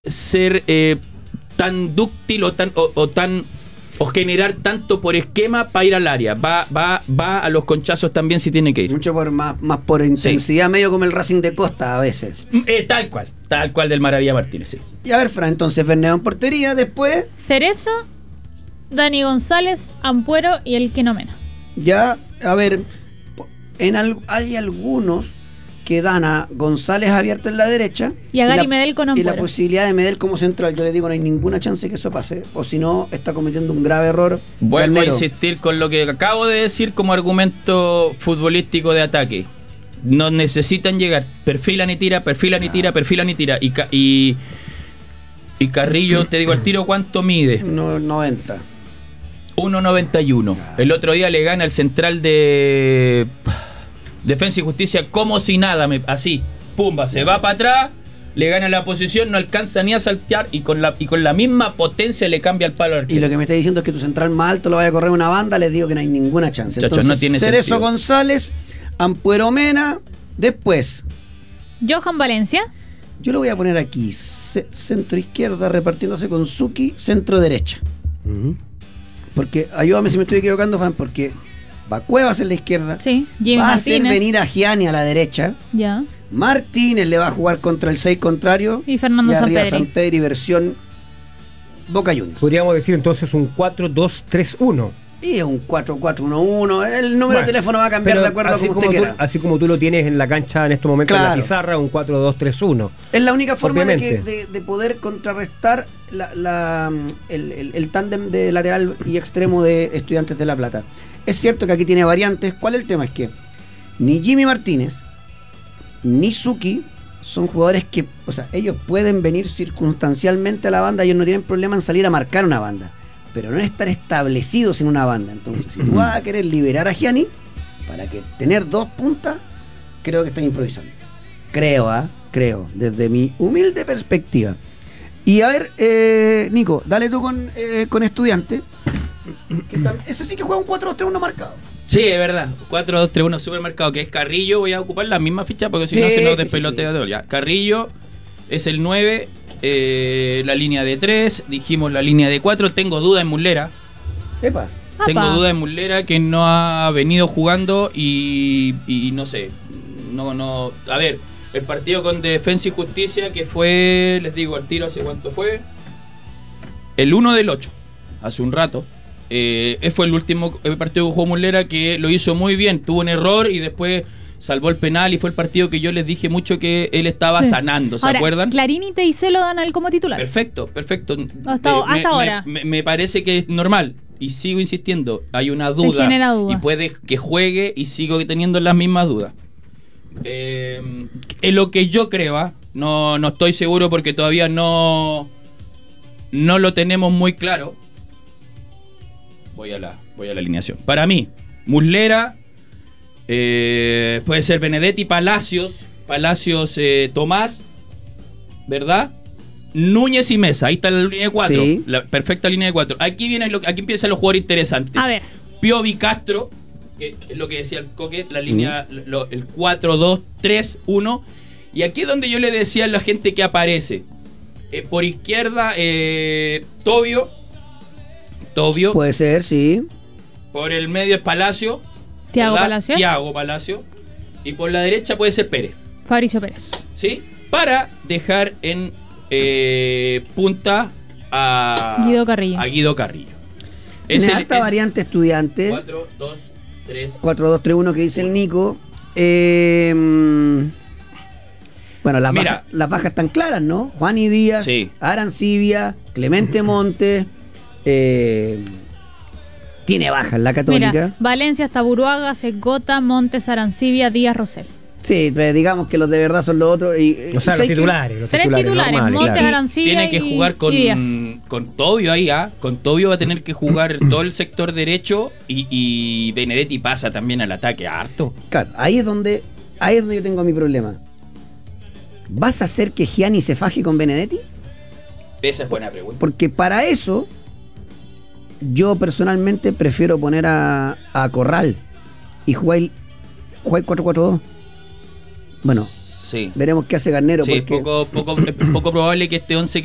ser tan dúctil o generar tanto por esquema para ir al área. Va a los conchazos también si tiene que ir. Mucho más por intensidad, sí. Medio como el Racing de Costa a veces. Tal cual del Maravilla Martínez, sí. Y a ver, Fran, entonces Bernedo en portería, después Cerezo, Dani González, Ampuero y el Quenomena. Ya, a ver, hay algunos que dan a González abierto en la derecha y a Gary Medel con Ampuero. Y la posibilidad de Medel como central. Yo le digo, no hay ninguna chance que eso pase, o si no, está cometiendo un grave error. Vuelvo a insistir con lo que acabo de decir como argumento futbolístico de ataque. No necesitan llegar, perfilan y tira. Y Carrillo, te digo al tiro, ¿cuánto mide? 1.90. 1.91. El otro día le gana el central de Defensa y Justicia como si nada, así, pumba, se va para atrás, le gana la posición, no alcanza ni a saltear y con la misma potencia le cambia el palo al arquero. Y lo que me está diciendo es que tu central más alto lo vaya a correr una banda, les digo que no hay ninguna chance. Chachos, entonces, no tiene Cerezo sentido. González, Ampuero Mena, después Johan Valencia. yo lo voy a poner aquí, centro izquierda repartiéndose con Suki, centro derecha. Porque, ayúdame si me estoy equivocando, Juan, porque va Cuevas en la izquierda, sí, Jimmy va Martínez. a hacer venir a Gianni a la derecha, ya. Martínez le va a jugar contra el 6 contrario y Fernando arriba Sampedri. Sampedri versión Boca Juniors. Podríamos decir entonces un 4-2-3-1. Y es un 4-4-1-1. El número de teléfono va a cambiar de acuerdo a como usted quiera. Así como tú lo tienes en la cancha en estos momentos, claro, en la pizarra, un 4-2-3-1. Es la única forma obviamente de poder contrarrestar el tándem de lateral y extremo de Estudiantes de La Plata. Es cierto que aquí tiene variantes. ¿Cuál es el tema? Es que ni Jimmy Martínez ni Suki son jugadores que, o sea, ellos pueden venir circunstancialmente a la banda, ellos no tienen problema en salir a marcar una banda, pero no en estar establecidos en una banda. Entonces, si tú vas a querer liberar a Gianni para que tener dos puntas, creo que están improvisando. Creo, desde mi humilde perspectiva. Y a ver, Nico, dale tú con Estudiante. Ese sí que juega un 4-2-3-1 marcado. Sí, es verdad. 4-2-3-1 supermercado, que es Carrillo. Voy a ocupar la misma ficha porque si no se nos despelotea de olla. Carrillo es el 9, la línea de 3, dijimos la línea de 4. Tengo duda en Muslera. Epa. Tengo duda en Muslera, que no ha venido jugando y no sé. No. A ver, el partido con Defensa y Justicia, que fue, les digo al tiro, ¿hace cuánto fue? El 1 del 8, hace un rato. Fue el último partido que jugó Muslera, que lo hizo muy bien, tuvo un error y después salvó el penal, y fue el partido que yo les dije mucho que él estaba sanando, ¿se acuerdan? Clarín y Teicelo dan a él como titular. Perfecto. Hasta ahora. Me parece que es normal, y sigo insistiendo, hay una duda, genera duda, y puede que juegue y sigo teniendo las mismas dudas. En lo que yo creo, no estoy seguro porque todavía no lo tenemos muy claro. Voy a la alineación. Para mí, Muslera, puede ser Benedetti, Palacios, Tomás, ¿verdad? Núñez y Mesa, ahí está la línea de 4, sí. La perfecta línea de 4. Aquí empiezan los jugadores interesantes. A ver. Piovi Castro, que es lo que decía el Coque, la línea, el 4-2-3-1. Y aquí es donde yo le decía a la gente que aparece. Por izquierda, Tobio. Puede ser, sí. Por el medio es Palacio. Thiago Palacio. Y por la derecha puede ser Pérez. Fabricio Pérez. ¿Sí? Para dejar en punta a Guido Carrillo. Es alta variante Estudiante. 4-2-3-1 que dice el Nico. Bueno, las bajas están claras, ¿no? Juani Díaz, sí. Arancibia, Clemente Montes. Tiene baja en la Católica. Mira, Valencia, Taburuaga, Secota, Montes, Arancibia, Díaz, Rosell. Sí, pero digamos que los de verdad son los otros. O sea, los titulares. Tres titulares, normales, Montes, claro. Arancibia. Tiene que jugar con Tobio ahí, Con Tobio va a tener que jugar todo el sector derecho y Benedetti pasa también al ataque harto. Claro, ahí es donde yo tengo mi problema. ¿Vas a hacer que Gianni se faje con Benedetti? Esa es buena pregunta. Porque para eso yo personalmente prefiero poner a Corral y jugar 4-4-2. Bueno, sí. Veremos qué hace Garnero. Sí, porque poco probable que este 11